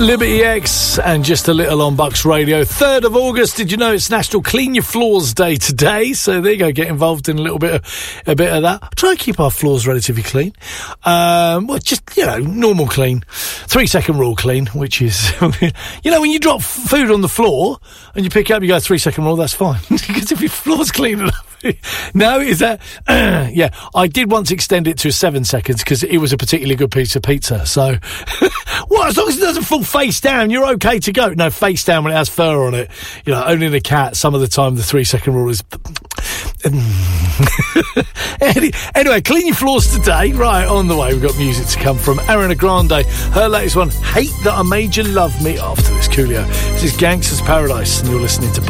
Liberty X and Just a Little on Bucks Radio. 3rd of August, did you know it's National Clean Your Floors Day today? So there you go, get involved in a bit of that. Try and keep our floors relatively clean. Well, just, normal clean. 3-second rule clean, which is, when you drop food on the floor and you pick it up, you go 3-second rule, that's fine. Because if your floor's clean enough. No, is that... yeah, I did once extend it to 7 seconds because it was a particularly good piece of pizza. So, well, as long as it doesn't fall face down, you're okay to go. No, face down when it has fur on it. Only the cat, some of the time, the 3-second rule is... Anyway, clean your floors today. Right, on the way, we've got music to come from Ariana Grande. Her latest one, Hate That I Made You Love Me. After this, Coolio. This is Gangster's Paradise, and you're listening to